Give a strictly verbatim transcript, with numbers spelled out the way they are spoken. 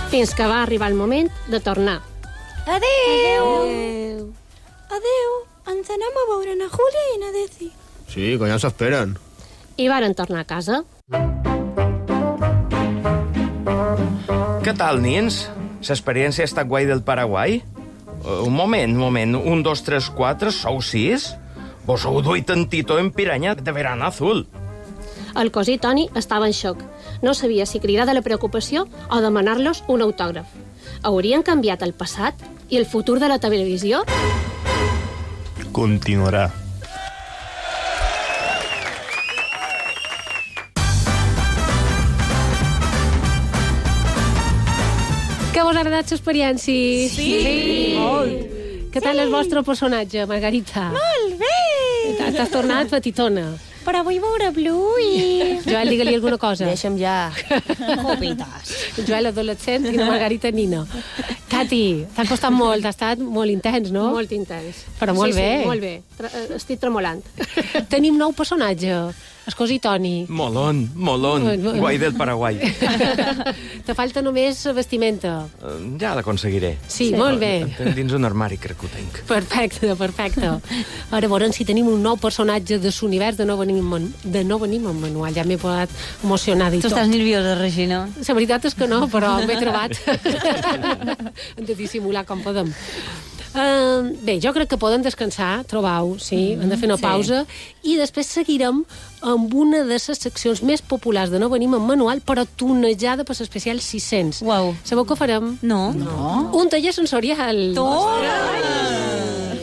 fins que va arribar el moment de tornar. Adéu! Adéu! Adéu! Ens anem a veure na Júlia i na Deci. Sí, que ja s'esperen. I varen tornar a casa. Què tal, nins? L'experiència ha estat guai del Paraguai? Uh, un moment, un moment. Un, dos, tres, quatre, sou sis? Vos sou vuitantito en piranya de verano azul. El cosí Toni estava en xoc. No sabia si cridar de la preocupació o demanar-los un autògraf. Haurien canviat el passat i el futur de la televisió? Continuarà. Que vos ha agradat l'experiència? Sí! Sí. Molt. Què tal el vostre personatge, Margarita? Molt bé! T'has tornat petitona. Però vull veure Blue i... Joel, digue-li alguna cosa. Deixa'm ja. Copites. Joel, adolescent, i la Margarita, nina. Cati, t'ha costat molt, ha estat molt intens, no? Molt intens. Però molt sí, bé. Sí, molt bé. Tra estic tremolant. Tenim nou personatge, el cosí Toni. Molón, molón, guai del Paraguai. Te falta només vestimenta. Uh, ja l'aconseguiré. Sí, sí, molt bé. Ten dins un armari, crec que ho tenc. Perfecte, perfecte. Ara veurem si tenim un nou personatge de l'univers de No venim en, de no venim en manual. Ja m'he posat emocionada i tu tot. estàs nerviosa, Regina? La veritat és que no, però m'he trobat. Hem de dissimular com podem. Uh, bé, jo crec que poden descansar, trobau, sí, mm, hem de fer una sí. pausa, i després seguirem amb una de les seccions més populars de No venim en manual, però tunejada per l'especial sis cents. Uau. Sabeu què farem? No. No. Un taller sensorial. Toma!